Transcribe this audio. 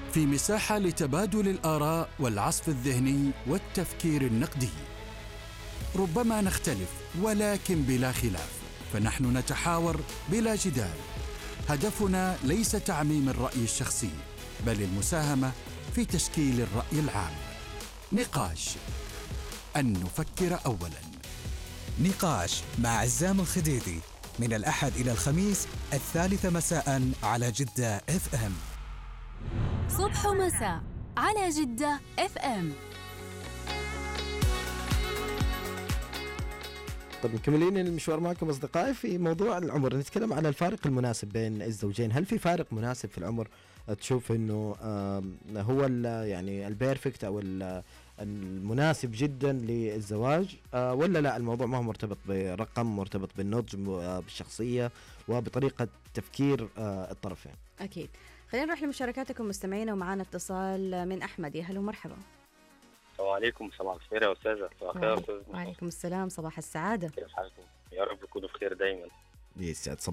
في مساحة لتبادل الآراء والعصف الذهني والتفكير النقدي. ربما نختلف ولكن بلا خلاف، فنحن نتحاور بلا جدال. هدفنا ليس تعميم الرأي الشخصي، بل المساهمة في تشكيل الرأي العام. نقاش، أن نفكر أولاً. نقاش مع عزام الخديدي من الأحد إلى الخميس 3 مساء على جدة FM. صبح ومساء على جدة FM. طيب مكملين المشوار معكم أصدقائي في موضوع العمر. نتكلم على الفارق المناسب بين الزوجين. هل في فارق مناسب في العمر تشوف إنه هو يعني البيرفكت أو المناسب جدا للزواج، ولا لا الموضوع ما هو مرتبط برقم، مرتبط بالنضج، بالشخصية وبطريقة تفكير الطرفين؟ أكيد. خلينا نروح لمشاركاتكم مستمعينا، ومعنا اتصال من أحمد. يا هلا ومرحبا. السلام عليكم. صباح الخير يا أستاذة. صباح الخير. وعليكم السلام. صباح السعادة. كيف حالكم؟ يا رب تكونوا بخير دايما. يسعد